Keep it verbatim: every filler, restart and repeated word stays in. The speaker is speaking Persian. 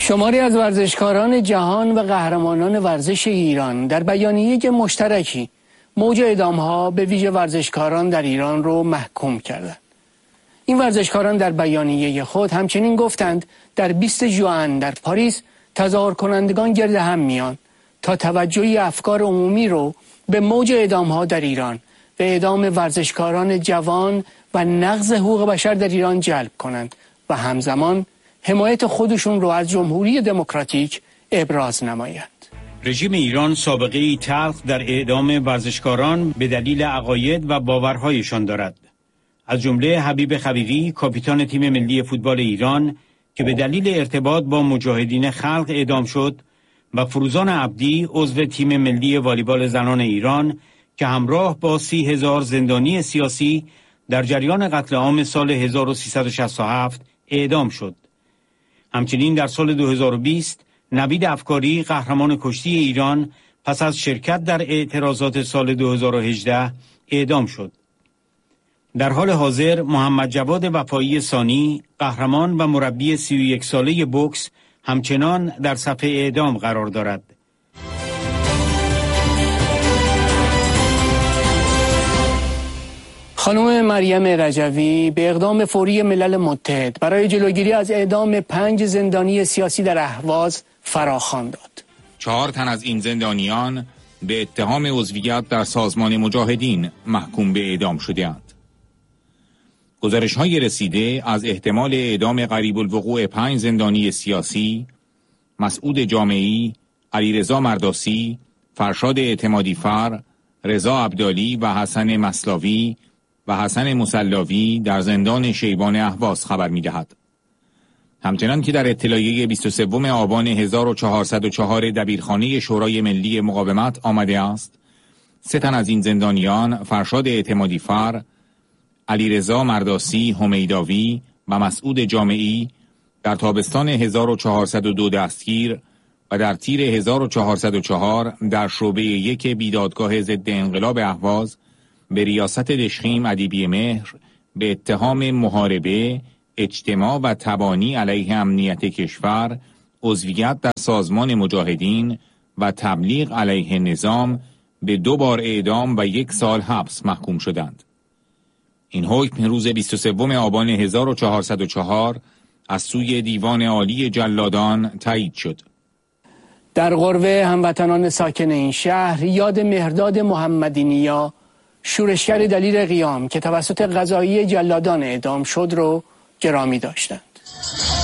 شماری از ورزشکاران جهان و قهرمانان ورزش ایران در بیانیه مشترکی موج اعدام‌ها به ویژه ورزشکاران در ایران رو محکوم کردند. این ورزشکاران در بیانیه خود همچنین گفتند در بیست ژوئن در پاریس تظاهر کنندگان گرد هم میان تا توجهی افکار عمومی رو به موج اعدام‌ها در ایران و اعدام ورزشکاران جوان و نقض حقوق بشر در ایران جلب کنند و همزمان حمایت خودشون رو از جمهوری دموکراتیک ابراز نمایند. رژیم ایران سابقه‌ای تلخ در اعدام ورزشکاران به دلیل عقاید و باورهایشان دارد. از جمله حبیب خبیری، کاپیتان تیم ملی فوتبال ایران که به دلیل ارتباط با مجاهدین خلق اعدام شد، و فروزان عبدی، عضو تیم ملی والیبال زنان ایران که همراه با سی هزار زندانی سیاسی در جریان قتل عام سال هزار و سیصد و شصت و هفت اعدام شد. همچنین در سال دو هزار و بیست نوید افکاری، قهرمان کشتی ایران، پس از شرکت در اعتراضات سال دو هزار و هجده اعدام شد. در حال حاضر محمد جواد وفایی ثانی، قهرمان و مربی سی و یک ساله بوکس، همچنان در صف اعدام قرار دارد. خانم مریم رجوی به اقدام فوری ملل متحد برای جلوگیری از اعدام پنج زندانی سیاسی در اهواز فراخوان داد. چهار تن از این زندانیان به اتهام عضویت در سازمان مجاهدین محکوم به اعدام شده‌اند. گزارش‌های رسیده از احتمال اعدام قریب الوقوع پنج زندانی سیاسی، مسعود جامعی، علیرضا مرداسی، فرشاد اعتمادی فر، رضا عبدالی و حسن مسلاوی و حسن مسلاوی در زندان شیبان اهواز خبر می‌دهد. همچنان که در اطلاعیه بیست و سوم آبان هزار و چهارصد و چهار دبیرخانه شورای ملی مقاومت آمده است، سه تن از این زندانیان، فرشاد اعتمادی فر، علیرضا مرداسی حمیداوی و مسعود جامعی، در تابستان هزار و چهارصد و دو دستگیر و در تیر هزار و چهارصد و چهار در شعبه یک بیدادگاه ضد انقلاب اهواز به ریاست دشخیم ادیبی مهر به اتهام محاربه، اجتماع و تبانی علیه امنیت کشور، عضویت در سازمان مجاهدین و تبلیغ علیه نظام به دو بار اعدام و یک سال حبس محکوم شدند. این حکم روز بیست و سوم آبان هزار و چهارصد و چهار از سوی دیوان عالی جلادان تایید شد. در قربه هموطنان ساکن این شهر یاد مهرداد محمدی نیا، شورشگر دلیر قیام که توسط قضایی جلادان اعدام شد رو گرامی داشتند.